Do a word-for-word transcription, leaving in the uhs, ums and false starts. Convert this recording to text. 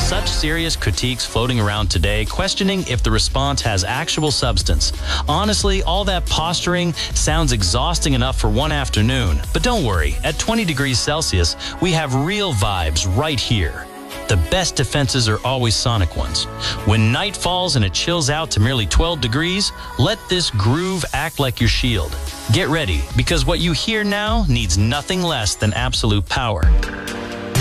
such serious critiques floating around today, questioning if the response has actual substance. Honestly, all that posturing sounds exhausting enough for one afternoon. But don't worry, at twenty degrees Celsius, we have real vibes right here. The best defenses are always sonic ones. When night falls and it chills out to merely twelve degrees, let this groove act like your shield. Get ready, because what you hear now needs nothing less than absolute power.